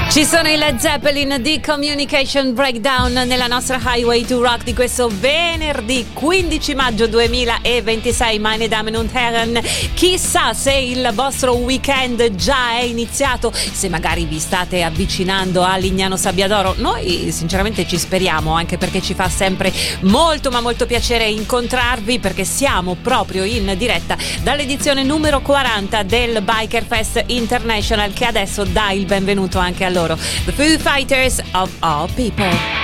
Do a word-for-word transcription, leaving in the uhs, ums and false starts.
Ci sono i Led Zeppelin di Communication Breakdown nella nostra Highway to Rock di questo venerdì quindici maggio duemilaventisei. Meine Damen und Herren, chissà se il vostro weekend già è iniziato, se magari vi state avvicinando a Lignano Sabbiadoro. Noi sinceramente ci speriamo, anche perché ci fa sempre molto ma molto piacere incontrarvi, perché siamo proprio in diretta dall'edizione numero quaranta del Biker Fest International, che adesso dà il benvenuto anche a loro, The Foo Fighters of All People.